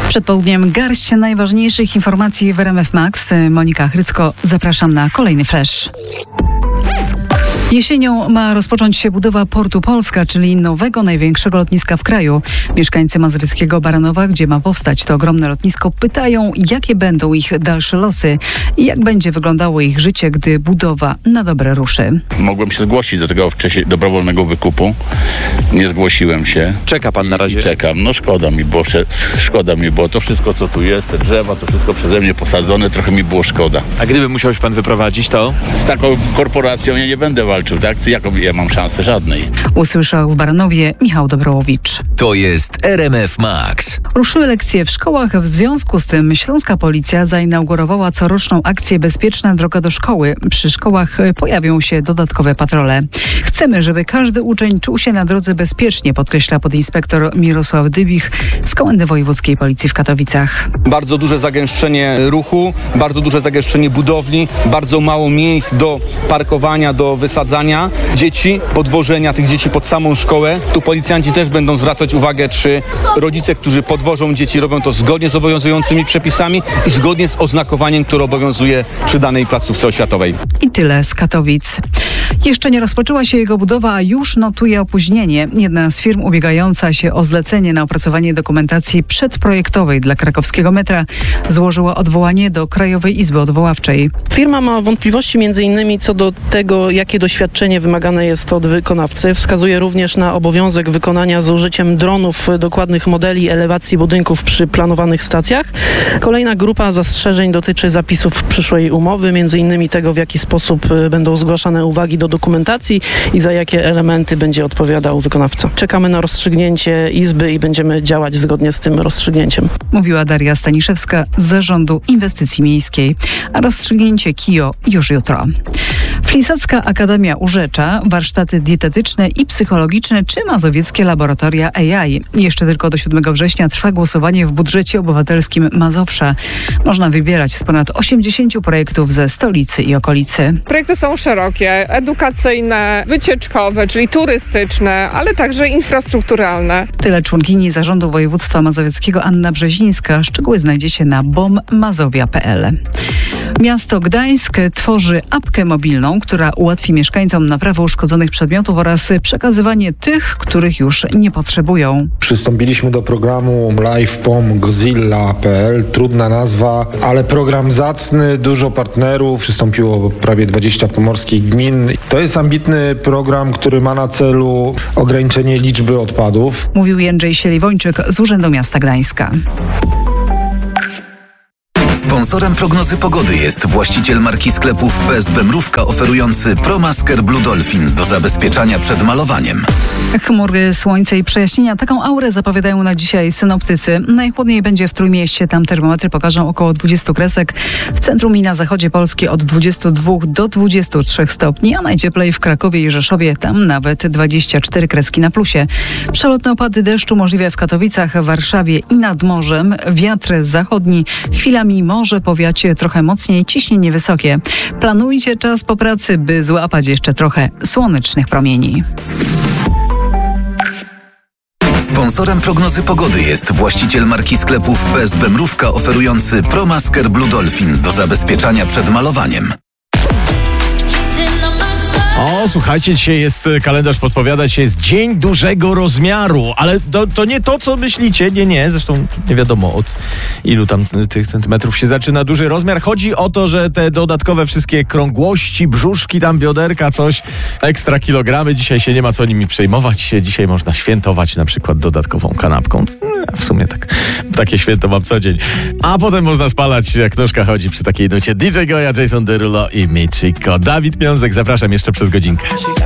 Przed południem garść najważniejszych informacji w RMF Max. Monika Chrycko, zapraszam na kolejny flash. Jesienią ma rozpocząć się budowa Portu Polska, czyli nowego, największego lotniska w kraju. Mieszkańcy mazowieckiego Baranowa, gdzie ma powstać to ogromne lotnisko, pytają, jakie będą ich dalsze losy i jak będzie wyglądało ich życie, gdy budowa na dobre ruszy. Mogłem się zgłosić do tego wcześniej dobrowolnego wykupu. Nie zgłosiłem się. Czeka pan na razie? Czekam. No szkoda mi było. To wszystko, co tu jest, te drzewa, to wszystko przeze mnie posadzone, trochę mi było szkoda. A gdyby musiał się pan wyprowadzić, to? Z taką korporacją ja nie będę walczył, tak? Jaką ja mam szansę? Żadnej. Usłyszał w Baranowie Michał Dobrołowicz. To jest RMF Max. Ruszyły lekcje w szkołach. W związku z tym śląska policja zainaugurowała coroczną akcję Bezpieczna droga do szkoły. Przy szkołach pojawią się dodatkowe patrole. Chcemy, żeby każdy uczeń czuł się na drodze bezpiecznie, podkreśla podinspektor Mirosław Dybich z Komendy Wojewódzkiej Policji w Katowicach. Bardzo duże zagęszczenie ruchu, bardzo duże zagęszczenie budowli, bardzo mało miejsc do parkowania, do wysadzania dzieci, podwożenia tych dzieci pod samą szkołę. Tu policjanci też będą zwracać uwagę, czy rodzice, którzy podwożą dzieci, robią to zgodnie z obowiązującymi przepisami i zgodnie z oznakowaniem, które obowiązuje przy danej placówce oświatowej. I tyle z Katowic. Jeszcze nie rozpoczęła się jego budowa, a już notuje opóźnienie. Jedna z firm ubiegająca się o zlecenie na opracowanie dokumentacji przedprojektowej dla krakowskiego metra złożyła odwołanie do Krajowej Izby Odwoławczej. Firma ma wątpliwości m.in. co do tego, jakie doświadczenie wymagane jest od wykonawcy. Wskazuje również na obowiązek wykonania z użyciem dronów dokładnych modeli elewacji budynków przy planowanych stacjach. Kolejna grupa zastrzeżeń dotyczy zapisów przyszłej umowy, m.in. tego, w jaki sposób będą zgłaszane uwagi do dokumentacji i za jakie elementy będzie odpowiadał wykonawca. Czekamy na rozstrzygnięcie Izby i będziemy działać zgodnie z tym rozstrzygnięciem. Mówiła Daria Staniszewska z Zarządu Inwestycji Miejskiej. A rozstrzygnięcie KIO już jutro. Flisacka Akademia Urzecza, warsztaty dietetyczne i psychologiczne czy mazowieckie laboratoria AI. Jeszcze tylko do 7 września trwa głosowanie w budżecie obywatelskim Mazowsza. Można wybierać z ponad 80 projektów ze stolicy i okolicy. Projekty są szerokie, edukacyjne, wycieczkowe, czyli turystyczne, ale także infrastrukturalne. Tyle członkini Zarządu Województwa Mazowieckiego Anna Brzezińska. Szczegóły znajdziecie na bommazowia.pl. Miasto Gdańsk tworzy apkę mobilną, która ułatwi mieszkańcom naprawę uszkodzonych przedmiotów oraz przekazywanie tych, których już nie potrzebują. Przystąpiliśmy do programu LivePom.Gozilla.pl. Trudna nazwa, ale program zacny, dużo partnerów. Przystąpiło prawie 20 pomorskich gmin. To jest ambitny program, który ma na celu ograniczenie liczby odpadów. Mówił Jędrzej Sieliwończyk z Urzędu Miasta Gdańska. Sponsorem prognozy pogody jest właściciel marki sklepów PSB Mrówka oferujący ProMasker Blue Dolphin do zabezpieczania przed malowaniem. Chmury, słońce i przejaśnienia. Taką aurę zapowiadają na dzisiaj synoptycy. Najchłodniej będzie w Trójmieście. Tam termometry pokażą około 20 kresek. W centrum i na zachodzie Polski od 22 do 23 stopni, a najcieplej w Krakowie i Rzeszowie. Tam nawet 24 kreski na plusie. Przelotne opady deszczu możliwe w Katowicach, Warszawie i nad morzem. Wiatr zachodni chwilami może powiać trochę mocniej, ciśnienie wysokie. Planujcie czas po pracy, by złapać jeszcze trochę słonecznych promieni. Sponsorem prognozy pogody jest właściciel marki sklepów PSB Mrówka oferujący ProMasker Blue Dolphin do zabezpieczania przed malowaniem. O, słuchajcie, dzisiaj jest kalendarz podpowiada, dzisiaj jest Dzień Dużego Rozmiaru, ale to nie to, co myślicie, nie, zresztą nie wiadomo od ilu tam tych centymetrów się zaczyna duży rozmiar. Chodzi o to, że te dodatkowe wszystkie krągłości, brzuszki, tam bioderka, coś, ekstra kilogramy, dzisiaj się nie ma co nimi przejmować, dzisiaj można świętować na przykład dodatkową kanapką. W sumie takie święto mam co dzień. A potem można spalać, jak nóżka chodzi przy takiej nucie. DJ Goja, Jason Derulo i Michiko. Dawid Miązek, zapraszam jeszcze przez godzinkę.